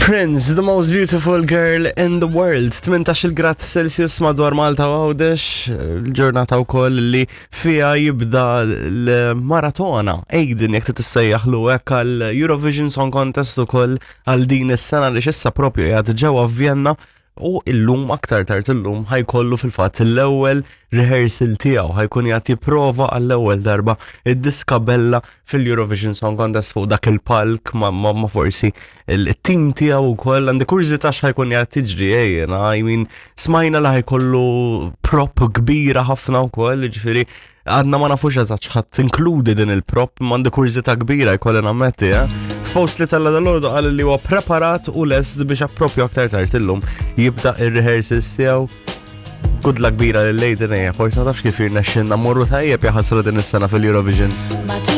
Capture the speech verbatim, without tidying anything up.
Prince, the most beautiful girl in the world. tmintax grad Celsius madwar Malta u Għawdex, l-ġurnata wkoll li fiha jibda l-maratona. Ejdin jekk tissejjaħlu hekk għal Eurovision Song Contest ukoll għal din is-sena li issa propju qiegħed ġewwa Vienna. U illum aktar tard illum ħajkollu fil-fatt l-ewwel rehearsal tiegħu ħajkun jagħti jipprova għall-ewwel darba id-diska bella fil-Eurovision Song Contest fuq dak il-palk ma, ma, ma forsi il-tim tiegħu wkoll għandi kurżità x'ħajkun jagħti tiġri ejjena, I mean smajna li ħajkollu prop kbira ħafna wkoll, ġifieri għadna ma nafux eżatt x'ħadd tinkludi din il-prop, m'għandi kurżità kbira jkolli nammetti, eh? Post li tella dal-ordu għal li huwa preparat u lest biex appropju aktar tard illum jibda ir-rehearsals tiegħu. Good luck kbira lil Leiden, forsi ma tafx kif jirnexxinna mmorru tajjeb jaħasru din is-sena fil-Eurovision.